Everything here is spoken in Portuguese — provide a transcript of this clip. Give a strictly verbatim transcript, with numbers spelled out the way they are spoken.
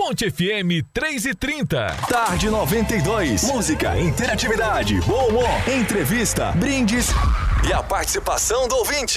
Ponte F M três e trinta. Tarde noventa e dois. Música, interatividade, bom humor, entrevista, brindes e a participação do ouvinte.